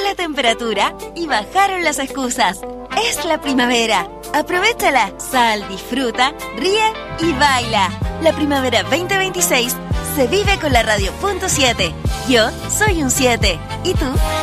la temperatura y bajaron las excusas. Es la primavera. Aprovéchala, sal, disfruta, ríe y baila. La primavera 2026 se vive con la Radio.7. Yo soy un 7. ¿Y tú?